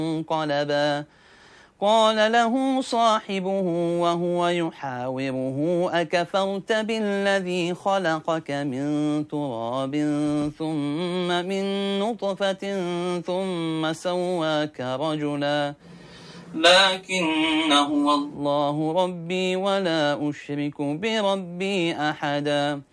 منقلبا قال له صاحبه وهو يحاوره أكفرت بالذي خلقك من تراب ثم من نطفة ثم سواك رجلا لكن هو الله ربي ولا أشرك بربي أحدا